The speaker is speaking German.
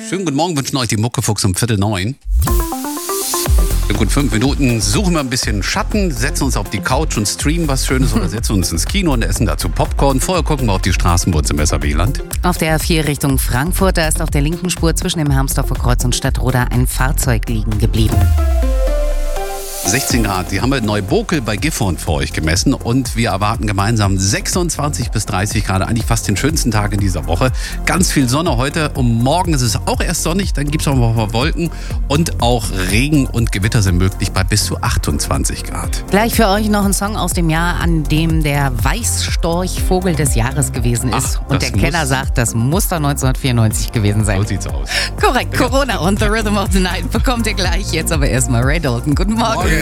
Schönen guten Morgen, wünschen euch die Muckefuchs um 8:45. In gut 5 Minuten suchen wir ein bisschen Schatten, setzen uns auf die Couch und streamen was Schönes oder setzen uns ins Kino und essen dazu Popcorn. Vorher gucken wir auf die Straßen bei uns im SAB-Land. Auf der A4 Richtung Frankfurt, da ist auf der linken Spur zwischen dem Hermsdorfer Kreuz und Stadtroda ein Fahrzeug liegen geblieben. 16 Grad, die haben wir in Neubokel bei Gifhorn für euch gemessen und wir erwarten gemeinsam 26 bis 30 Grad, eigentlich fast den schönsten Tag in dieser Woche. Ganz viel Sonne heute, um morgen ist es auch erst sonnig, dann gibt es auch noch ein paar Wolken und auch Regen und Gewitter sind möglich bei bis zu 28 Grad. Gleich für euch noch ein Song aus dem Jahr, an dem der Weißstorch Vogel des Jahres gewesen ist. Und der Kenner sagt, das muss da 1994 gewesen sein. So sieht's aus. Korrekt, Corona und The Rhythm of the Night bekommt ihr gleich. Jetzt aber erstmal Ray Dalton. Guten Morgen.